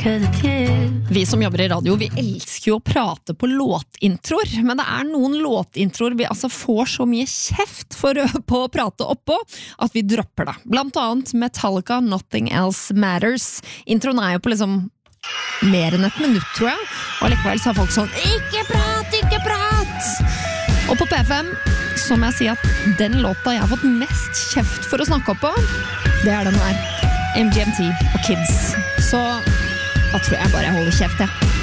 Vi som jobber i radio, vi elsker jo å prate på låtintroer, men det noen låtintroer vi altså får så mye kjeft for på å prate oppå, at vi dropper det. Blant annet Metallica, Nothing Else Matters. Introen jo på liksom mer enn et minutt, tror jeg, og likevel så har folk sånn ikke prat, ikke prat! Og på P5 så må jeg si at den låta jeg har fått mest kjeft for å snakke opp på, det den her. MGMT og Kids. Så da tror jeg bare jeg holder kjeft, ja.